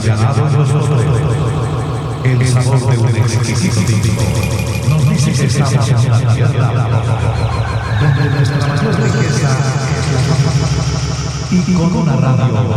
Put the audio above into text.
aficionados nuestros dedos. El sabor de un exquisito tinto nos dice que estamos en una tierra donde nuestra mayor riqueza es la paz y con una radio